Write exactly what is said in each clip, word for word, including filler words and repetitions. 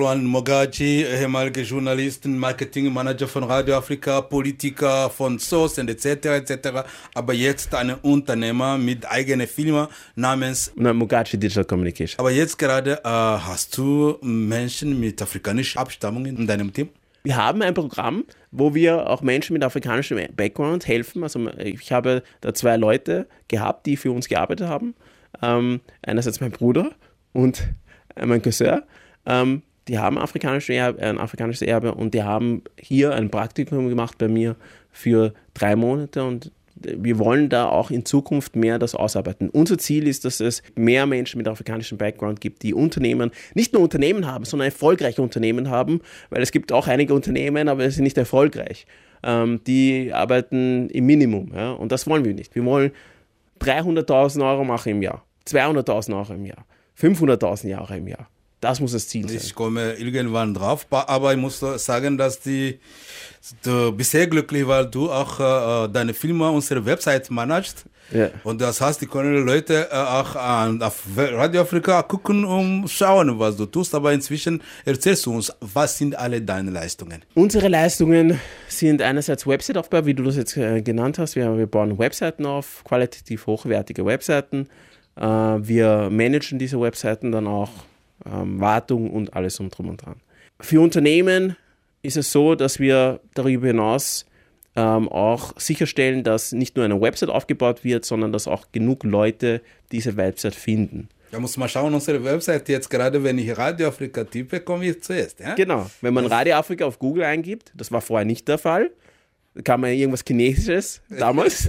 Juan Mogaci, ehemaliger Journalist, Marketingmanager von Radio Afrika, Politiker von Source et cetera et cetera. Aber jetzt ein Unternehmer mit eigener Firma namens Na, Mogaci Digital Communication. Aber jetzt gerade äh, hast du Menschen mit afrikanischer Abstammung in deinem Team? Wir haben ein Programm, wo wir auch Menschen mit afrikanischem Background helfen. Also ich habe da zwei Leute gehabt, die für uns gearbeitet haben. Ähm, einerseits mein Bruder und mein Cousin. Ähm, die haben afrikanische Erbe, ein afrikanisches Erbe und die haben hier ein Praktikum gemacht bei mir für drei Monate und wir wollen da auch in Zukunft mehr das ausarbeiten. Unser Ziel ist, dass es mehr Menschen mit afrikanischem Background gibt, die Unternehmen, nicht nur Unternehmen haben, sondern erfolgreiche Unternehmen haben, weil es gibt auch einige Unternehmen, aber sie sind nicht erfolgreich. Ähm, die arbeiten im Minimum, ja, und das wollen wir nicht. Wir wollen dreihunderttausend Euro machen im Jahr, zweihunderttausend Euro im Jahr, fünfhunderttausend Euro im Jahr. Das muss das Ziel sein. Ich komme irgendwann drauf, aber ich muss sagen, dass die, du bist sehr glücklich, weil du auch äh, deine Firma, unsere Website managst. Ja. Und das heißt, die können Leute äh, auch an, auf Radio Afrika gucken und schauen, was du tust. Aber inzwischen erzählst du uns, was sind alle deine Leistungen? Unsere Leistungen sind einerseits Website-Aufbau, wie du das jetzt äh, genannt hast. Wir, wir bauen Webseiten auf, qualitativ hochwertige Webseiten. Äh, wir managen diese Webseiten dann auch. Ähm, Wartung und alles um drum und dran. Für Unternehmen ist es so, dass wir darüber hinaus ähm, auch sicherstellen, dass nicht nur eine Website aufgebaut wird, sondern dass auch genug Leute diese Website finden. Da muss man schauen, unsere Website jetzt gerade, wenn ich Radio Afrika tippe, komme ich zuerst. Ja? Genau, wenn man Radio Afrika auf Google eingibt, das war vorher nicht der Fall, da kam man irgendwas Chinesisches damals.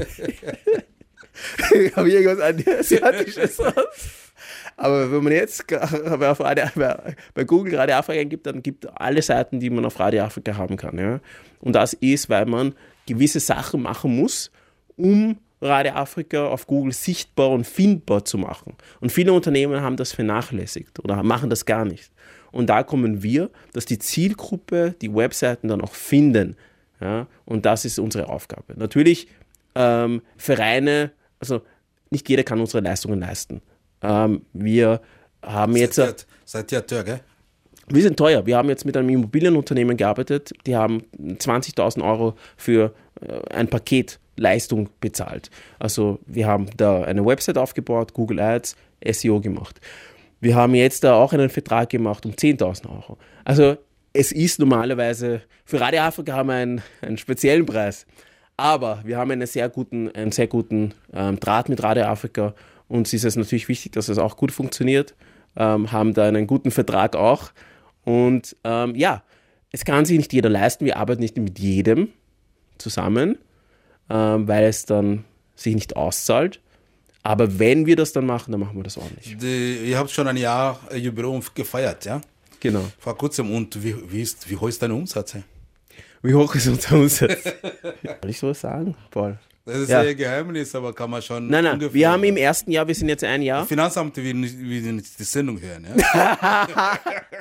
Habe ich irgendwas Asiatisches raus. Aber wenn man jetzt auf Radio, bei Google Radio Afrika eingibt, dann gibt es alle Seiten, die man auf Radio Afrika haben kann. Ja? Und das ist, weil man gewisse Sachen machen muss, um Radio Afrika auf Google sichtbar und findbar zu machen. Und viele Unternehmen haben das vernachlässigt oder machen das gar nicht. Und da kommen wir, dass die Zielgruppe die Webseiten dann auch finden. Ja? Und das ist unsere Aufgabe. Natürlich ähm, Vereine, also nicht jeder kann unsere Leistungen leisten. Ähm, wir haben jetzt... Seid ihr, seid ihr teuer, gell? Wir sind teuer. Wir haben jetzt mit einem Immobilienunternehmen gearbeitet. Die haben zwanzigtausend Euro für äh, ein Paket Leistung bezahlt. Also wir haben da eine Website aufgebaut, Google Ads, S E O gemacht. Wir haben jetzt da auch einen Vertrag gemacht um zehntausend Euro. Also es ist normalerweise, für Radio Afrika haben wir einen, einen speziellen Preis. Aber wir haben einen sehr guten, einen sehr guten ähm, Draht mit Radio Afrika. Uns ist es natürlich wichtig, dass es auch gut funktioniert, ähm, haben da einen guten Vertrag auch. Und ähm, ja, es kann sich nicht jeder leisten. Wir arbeiten nicht mit jedem zusammen, ähm, weil es dann sich nicht auszahlt. Aber wenn wir das dann machen, dann machen wir das ordentlich. Die, ihr habt schon ein Jahr Jubiläum gefeiert, ja? Genau. Vor kurzem. Und wie, wie, ist, wie hoch ist dein Umsatz? Wie hoch ist unser Umsatz? Soll ich sowas sagen, Paul? Das ist ja. ein Geheimnis, aber kann man schon. Nein, nein, ungefähr, wir haben im ersten Jahr, wir sind jetzt ein Jahr. Das Finanzamt will nicht, will nicht die Sendung hören. Ja?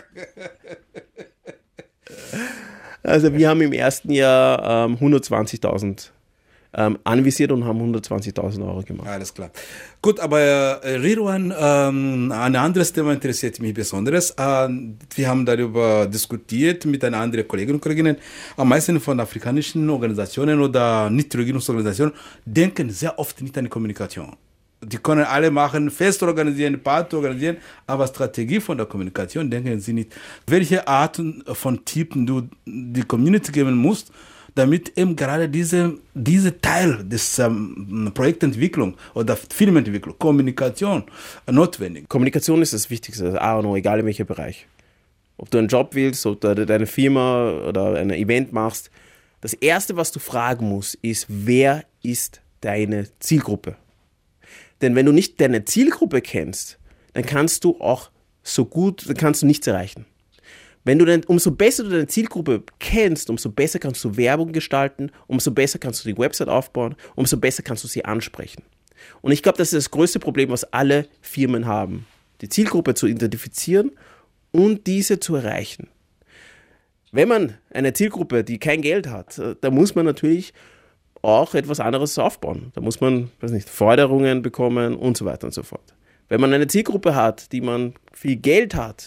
Also, wir haben im ersten Jahr ähm, hundertzwanzigtausend ähm, anvisiert und haben hundertzwanzigtausend Euro gemacht. Alles klar. Gut, aber äh, Ridwan, ähm, ein anderes Thema interessiert mich besonders. Äh, wir haben darüber diskutiert mit einer anderen Kolleginnen und Kollegen. Am meisten von afrikanischen Organisationen oder Nichtregierungsorganisationen denken sehr oft nicht an die Kommunikation. Die können alle machen, Fest organisieren, Party organisieren, aber Strategie von der Kommunikation denken sie nicht. Welche Arten von Typen du die Community geben musst, damit eben gerade diese, diese Teil des ähm, Projektentwicklung oder Filmentwicklung, Kommunikation äh, notwendig. Kommunikation ist das Wichtigste, das A und O, egal in welchem Bereich. Ob du einen Job willst, ob du deine Firma oder ein Event machst, das Erste, was du fragen musst, ist, wer ist deine Zielgruppe? Denn wenn du nicht deine Zielgruppe kennst, dann kannst du auch so gut, dann kannst du nichts erreichen. Wenn du denn, umso besser du deine Zielgruppe kennst, umso besser kannst du Werbung gestalten, umso besser kannst du die Website aufbauen, umso besser kannst du sie ansprechen. Und ich glaube, das ist das größte Problem, was alle Firmen haben. Die Zielgruppe zu identifizieren und diese zu erreichen. Wenn man eine Zielgruppe, die kein Geld hat, da muss man natürlich auch etwas anderes aufbauen. Da muss man, weiß nicht, Forderungen bekommen und so weiter und so fort. Wenn man eine Zielgruppe hat, die man viel Geld hat,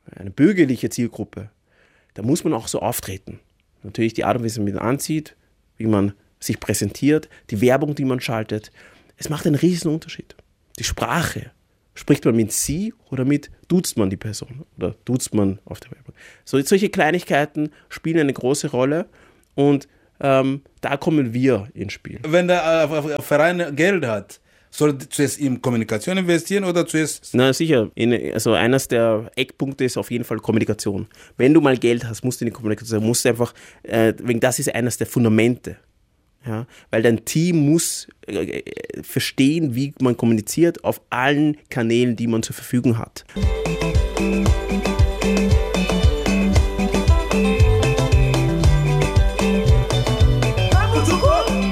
eine bürgerliche Zielgruppe, da muss man auch so auftreten. Natürlich die Art und Weise, wie man anzieht, wie man sich präsentiert, die Werbung, die man schaltet. Es macht einen riesen Unterschied. Die Sprache. Spricht man mit sie oder mit duzt man die Person oder duzt man auf der Werbung. So, solche Kleinigkeiten spielen eine große Rolle und ähm, da kommen wir ins Spiel. Wenn der äh, Verein Geld hat, soll er zuerst in Kommunikation investieren oder zuerst... Na sicher, in, also eines der Eckpunkte ist auf jeden Fall Kommunikation. Wenn du mal Geld hast, musst du in die Kommunikation, musst du einfach, äh, wegen das ist eines der Fundamente. Ja, weil dein Team muss äh, verstehen, wie man kommuniziert auf allen Kanälen, die man zur Verfügung hat.